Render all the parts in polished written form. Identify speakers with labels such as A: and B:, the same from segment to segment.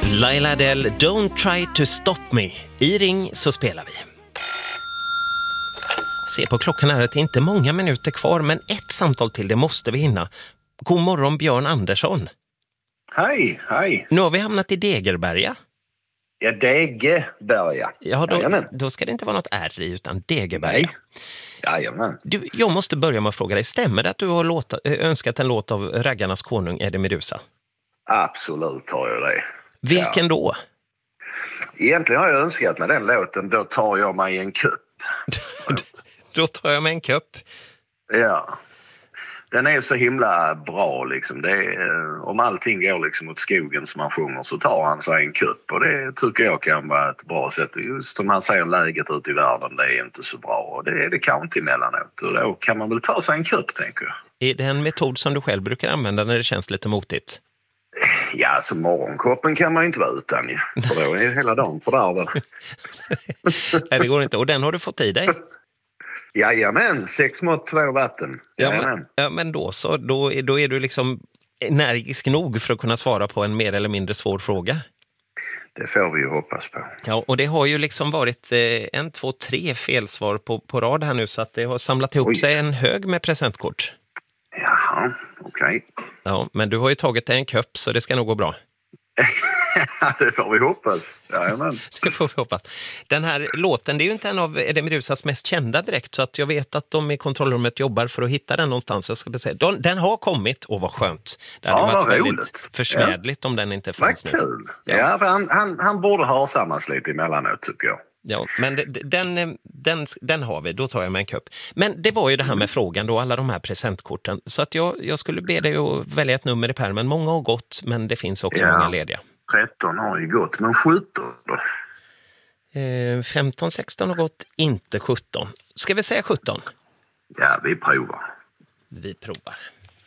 A: Laila Adele, Don't Try To Stop Me. I Ring så spelar vi. Se på klockan här att det är inte många minuter kvar, men ett samtal till, det måste vi hinna. God morgon, Björn Andersson.
B: Hej, hej.
A: Nu har vi hamnat i Degerberga.
B: Ja, Degeberga.
A: Ja, då ska det inte vara något R i, utan Degerberga.
B: Nej. Jajamän.
A: Du, jag måste börja med att fråga dig, stämmer det att du har önskat en låt av Raggarnas konung Eddie Meduza?
B: Absolut har jag det.
A: Vilken då?
B: Egentligen har jag önskat med den låten, då tar jag mig en kupp.
A: Då tar jag mig en kupp.
B: Ja. Den är så himla bra liksom. Det är, om allting går liksom åt skogen som man sjunger så tar han sig en kupp. Och det tycker jag kan vara ett bra sätt. Just som han säger, läget ute i världen, det är inte så bra. Och det kan inte emellanåt. Och då kan man väl ta sig en kupp, tänker jag.
A: Är det en metod som du själv brukar använda när det känns lite motigt?
B: Ja, så morgonkoppen kan man inte vara utan ju. För då är hela dagen fördärvad.
A: Nej, det går inte. Och den har du fått i dig?
B: Jajamän, 6 mått 2 vatten.
A: Ja, men då så. Då är du liksom energisk nog för att kunna svara på en mer eller mindre svår fråga.
B: Det får vi ju hoppas på.
A: Ja, och det har ju liksom varit 1, 2, 3 felsvar på rad här nu, så att det har samlat ihop sig en hög med presentkort.
B: Jaha, okej.
A: Ja, men du har ju tagit dig en kupp, så det ska nog gå bra.
B: Det får vi hoppas. Jajamän.
A: Det får vi hoppas. Den här låten, det är ju inte en av Eddie Meduzas mest kända direkt, så att jag vet att de i kontrollrummet jobbar för att hitta den någonstans. Jag ska säga, den har kommit, och vad skönt. Det hade varit väldigt försmädligt om den inte fanns nu.
B: Vad kul. Ja, för han borde hörsammas lite emellanåt, tycker jag.
A: Ja, men den har vi, då tar jag med en kupp. Men det var ju det här med frågan då, alla de här presentkorten. Så att jag skulle be dig att välja ett nummer i pärmen. Många har gått, men det finns också många lediga.
B: 13 har ju gått, men 17 då?
A: 15, 16 har gått, inte 17. Ska vi säga 17?
B: Ja, vi provar.
A: Vi provar.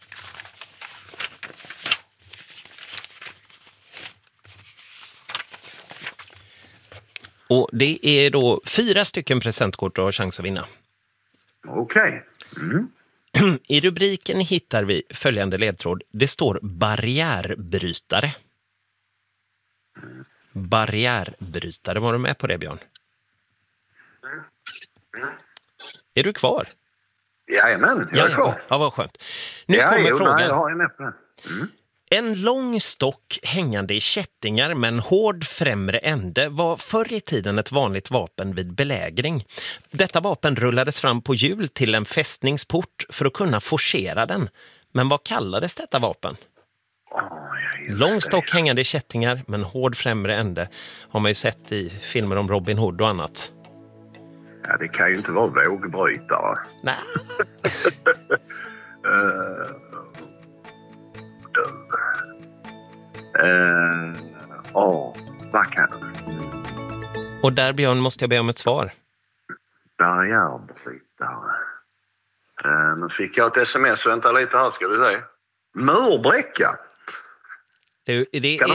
A: Och det är då 4 stycken presentkort du har chans att vinna.
B: Okej. Mm.
A: I rubriken hittar vi följande ledtråd. Det står barriärbrytare. Barriärbrytare, var du med på det, Björn? Är du kvar?
B: Jajamän, jag är kvar.
A: Ja, vad skönt. Nu kommer frågan.
B: Nej, jag är med på det. Mm.
A: En lång stock hängande i kättingar med en hård främre ände var förr i tiden ett vanligt vapen vid belägring. Detta vapen rullades fram på hjul till en fästningsport för att kunna forcera den. Men vad kallades detta vapen? Lång stock hängande i kättingar med en hård främre ände har man ju sett i filmer om Robin Hood och annat.
B: Ja, det kan ju inte vara vågbrytare.
A: Nej.
B: Vad kan det?
A: Och där, Björn, måste jag be om ett svar.
B: Barriärbrytare. Nu fick jag ett sms, vänta lite här ska vi se. Murbräcka.
A: Det
B: Kan